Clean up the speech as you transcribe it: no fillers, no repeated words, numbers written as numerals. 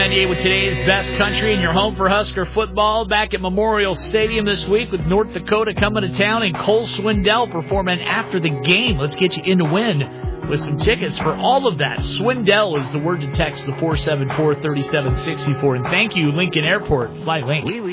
98 with today's best country and your home for Husker football. Back at Memorial Stadium this week with North Dakota coming to town and Cole Swindell performing after the game. Let's get you in to win with some tickets for all of that. Swindell is the word to text the 474-3764. And thank you, Lincoln Airport. Fly Link.